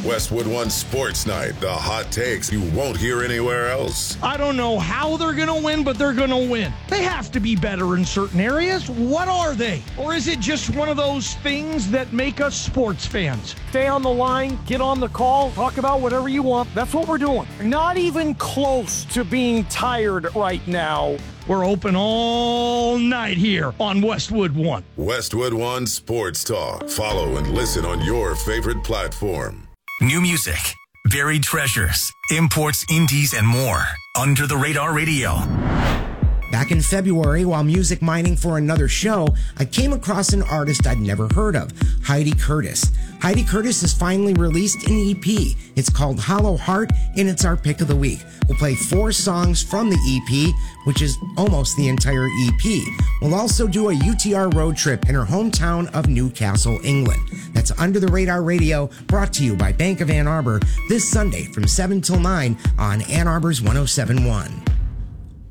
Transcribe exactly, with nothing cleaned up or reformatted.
Westwood One Sports Night, the hot takes you won't hear anywhere else. I don't know how they're going to win, but they're going to win. They have to be better in certain areas. What are they? Or is it just one of those things that make us sports fans? Stay on the line, get on the call, talk about whatever you want. That's what we're doing. Not even close to being tired right now. We're open all night here on Westwood One. Westwood One Sports Talk. Follow and listen on your favorite platform. New music, buried treasures, imports, indies, and more. Under the Radar Radio. Back in February, while music mining for another show, I came across an artist I'd never heard of, Heidi Curtis. Heidi Curtis has finally released an E P. It's called Hollow Heart, and it's our pick of the week. We'll play four songs from the E P, which is almost the entire E P. We'll also do a U T R road trip in her hometown of Newcastle, England. That's Under the Radar Radio, brought to you by Bank of Ann Arbor, this Sunday from seven till nine on Ann Arbor's one oh seven point one.